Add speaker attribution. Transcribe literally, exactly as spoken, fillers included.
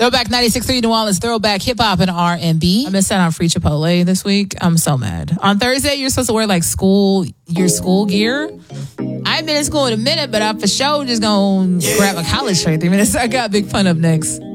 Speaker 1: Throwback ninety-six point three New Orleans, throwback hip hop and R and B. I missed out on free Chipotle this week. I'm so mad. On Thursday, you're supposed to wear like school, your school gear. I ain't been in school in a minute, but I for sure just gonna yeah. grab a college shirt. Three minutes. I got Big Pun up next.